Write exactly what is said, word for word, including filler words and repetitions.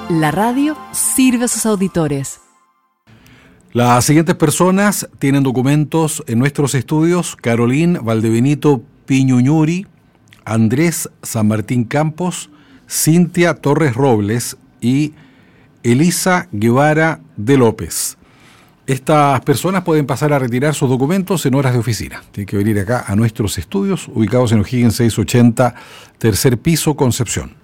La radio sirve a sus auditores. Las siguientes personas tienen documentos en nuestros estudios: Carolín Valdebenito Piñuñuri, Andrés San Martín Campos, Cintia Torres Robles y Elisa Guevara de López. Estas personas pueden pasar a retirar sus documentos en horas de oficina. Tienen que venir acá a nuestros estudios, ubicados en O'Higgins seiscientos ochenta, tercer piso, Concepción.